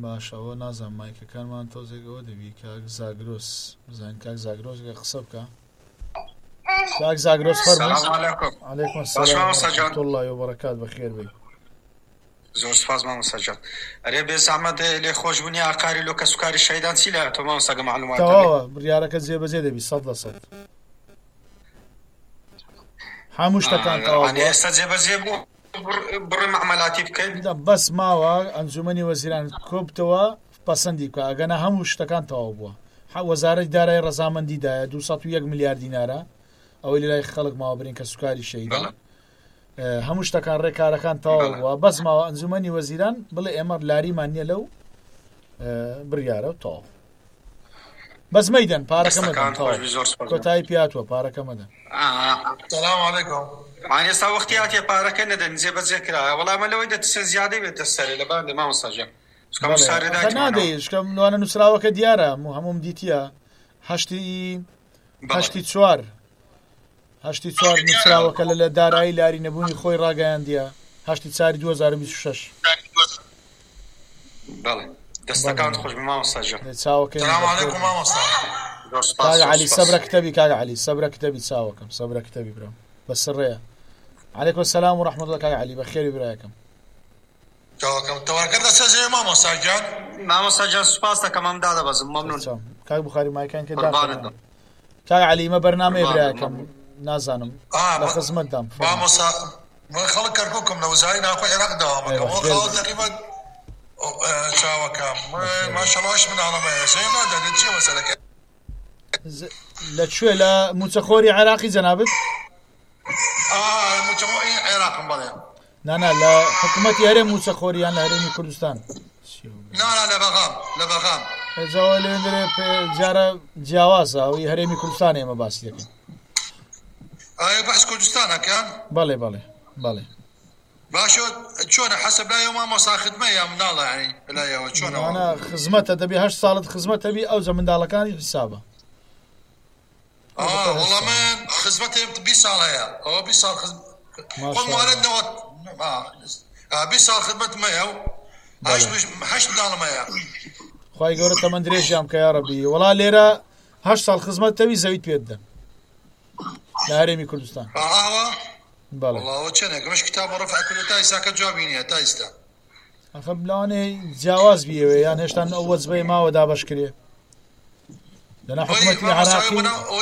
باشەوە نازان مایکەکانمان تۆزێکەوە دەبی کاک زاگرۆس بزانین کاک زاگرۆس قسە بکە کاک زاگرۆس فەرمووی عەلەیکوم سەلام ورحمەتوڵڵاهی وبەرەکات بەخێر بێی زۆر سپاس مامۆستا جان ئەرێ بێ زەحمەت لێ خۆشبوونی ئاقاری لۆکە سوکاری شەیدان چی لایەتەوە مامۆستاگە معلومات تەواوە بڕیارەکە جێبەجێ دەبی 100% هەموو شتەکان تەواو بووە ئێستا جێبەجێ بوو بڕێ مەعمەلاتی بکەین بەس ماوە ئەنجومەنی وەزیران کۆبتەوە پەسەندی بکە ئەگەنە هەموو شتەکان تەواو بووە وەزارەتی دارایی ڕەزامەندیدایە 201 میلیارد دینارە ئەوەی لەلای خەڵک ماوە برین کە سوکاری شەیدان هەموو شتەکان ڕێکارەکان تەواو بووە بەس ماوە ئەنجومەنی وەزیران بڵێ ئێمە لاریمان نییە لەو بڕیارە و تەواو بەس مەیدەن پارەکە مەدەن کۆتایی پیاتوە پارەکە مەدەن سلام علیکم ئێستا وەختی هاتیە پارەکە نەدەن جێبەجێ کرایە وەڵامە لەوەی دەتسە زیادەی بێتە سەرێ لەبارەی مامۆستا جان نادەی شکەم لەوانە نووسراوەکە دیارە هەموم دیتیە هەشتی چوار نووسراوەکە لە دارایی لاری نەبوونی خۆی ڕاگەیاندیە هەشتی چاری 2026 بەڵێ دەستەکان خۆش بێ مامۆستا جان چاوەکەی سلام علیکم مامۆستا کاک عەلی سەبرە کتەبی کاک عەلی سەبرە کتەبی چاوەکەم سەبرە کتەبی برام بەسڕێە عەلەیکوم سەلام وڕەحمەتوڵڵاهی کاک عەلی بەخێری برایەکەم تەوارکە دەسەجێ مامۆستا جان مامۆستا جان سوپاس دەکەم ئەم دادەبەزم مەمنون کاک بوخاری مایکان کرد کاک عەلی مە بەرنامەیە برایەکەم نازانم لە خزمەتدام مامۆستا خەڵک کەرکووکم لە وزارەتی ناوخۆی عێراق داوامەکەم خەڵک تقریبا چاوەکەم ماشەڵڵاش مناڵەمەیە سێ نادەێت چیە مەسەلەکە لەکوێ لە موچەخۆری عێراقی جەنابەت موچەخۆری عێراقم بەڵێ نانا لە حکوومەتی هەرێم موچەخۆریان لە هەرێمی کوردستان نانا لە بەغام ئێجاوە لێندرێ جارە جیاوازە ئەوی هەرێمی کوردستان ئێمە باسی دەکەین بەس کوردستانەکەن بەڵێ باشە چۆنە حەسەب لایەوە مامۆستا خدمەیە منداڵە یعنی لایەوە چۆنەوە خزمەتە دەبێ 8 ساڵت خزمەتە بی ئەو منداڵەکانی حسابە وەڵام من خزمەتم 20 ساڵ هەیە ئەوە 20 ساڵ خزمەتەوە 20 ساڵ خزمەتمەیە و 8 منداڵم هەیە خوای گەورە تەمەند درێژیان بکە یا ڕەبی وەڵا لێرە 8 ساڵ خزمەتەوی زەویت پێ بدەن لە هەرێمی کوردستان بەڵێ چێنێکمەش کتاب ڕەفع کرد تا ئێستاکە جوابی نییە تا ئێستا ئەخە بلانێ جیاواز بیەوە یان هێشتا ئەو وەجبەی ماوە دابەش کرێ لەنا حکومەتی عێراقی